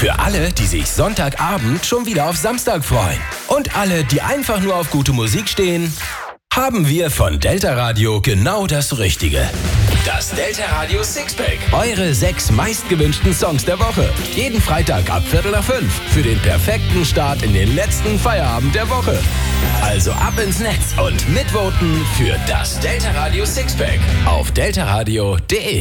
Für alle, die sich Sonntagabend schon wieder auf Samstag freuen. Und alle, die einfach nur auf gute Musik stehen, haben wir von Delta Radio genau das Richtige. Das Delta Radio Sixpack. Eure 6 meistgewünschten Songs der Woche. Jeden Freitag ab 4:45 für den perfekten Start in den letzten Feierabend der Woche. Also ab ins Netz und mitvoten für das Delta Radio Sixpack auf deltaradio.de.